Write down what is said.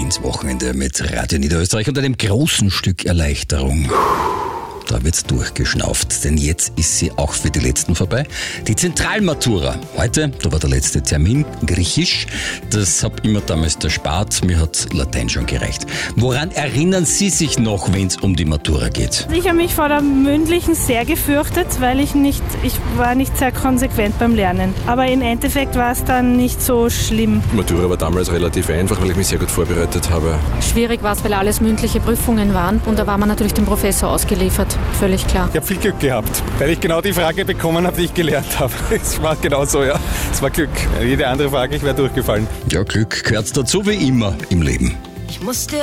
ins Wochenende mit Radio Niederösterreich und einem großen Stück Erleichterung. Da wird's durchgeschnauft, denn jetzt ist sie auch für die Letzten vorbei. Die Zentralmatura. Heute, da war der letzte Termin, Griechisch. Das hab immer damals erspart, mir hat Latein schon gereicht. Woran erinnern Sie sich noch, wenn es um die Matura geht? Ich habe mich vor der mündlichen sehr gefürchtet, weil ich war nicht sehr konsequent beim Lernen. Aber im Endeffekt war es dann nicht so schlimm. Die Matura war damals relativ einfach, weil ich mich sehr gut vorbereitet habe. Schwierig war es, weil alles mündliche Prüfungen waren und da war man natürlich dem Professor ausgeliefert. Völlig klar. Ich habe viel Glück gehabt, weil ich genau die Frage bekommen habe, die ich gelernt habe. Es war genau so, ja. Es war Glück. Jede andere Frage, ich wäre durchgefallen. Ja, Glück gehört dazu wie immer im Leben. Ich musste